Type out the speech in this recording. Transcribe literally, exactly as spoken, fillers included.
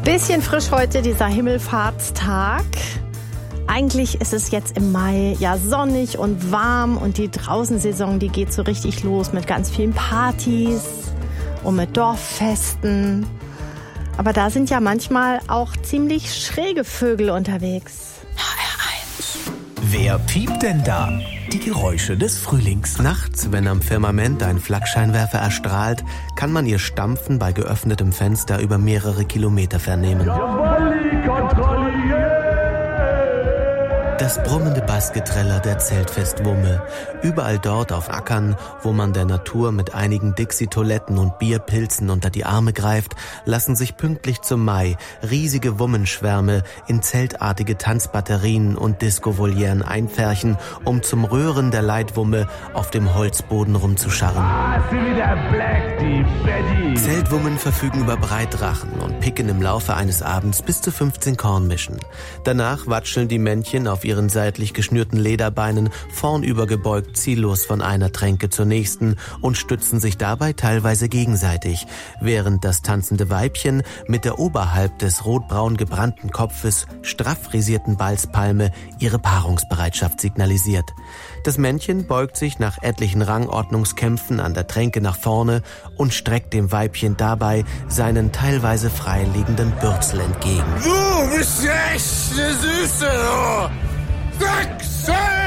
Bisschen frisch heute, dieser Himmelfahrtstag. Eigentlich ist es jetzt im Mai ja sonnig und warm und die Draußensaison, die geht so richtig los mit ganz vielen Partys und mit Dorffesten. Aber da sind ja manchmal auch ziemlich schräge Vögel unterwegs. H R eins. Wer piept denn da? Die Geräusche des Frühlings. Nachts, wenn am Firmament ein Flakscheinwerfer erstrahlt, kann man ihr Stampfen bei geöffnetem Fenster über mehrere Kilometer vernehmen. Das brummende Bassgeträller der Zeltfestwumme. Überall dort auf Ackern, wo man der Natur mit einigen Dixie-Toiletten und Bierpilzen unter die Arme greift, lassen sich pünktlich zum Mai riesige Wummenschwärme in zeltartige Tanzbatterien und Disco-Volieren einpferchen, um zum Röhren der Leitwumme auf dem Holzboden rumzuscharren. Zeltwummen verfügen über Breitrachen und picken im Laufe eines Abends bis zu fünfzehn Kornmischen. Danach watscheln die Männchen auf ihren seitlich geschnürten Lederbeinen vornüber gebeugt ziellos von einer Tränke zur nächsten und stützen sich dabei teilweise gegenseitig, während das tanzende Weibchen mit der oberhalb des rotbraun gebrannten Kopfes straff frisierten Balzpalme ihre Paarungsbereitschaft signalisiert. Das Männchen beugt sich nach etlichen Rangordnungskämpfen an der Tränke nach vorne und streckt dem Weibchen dabei seinen teilweise freiliegenden Bürzel entgegen. Du bist echt eine Süße, du! Sechse!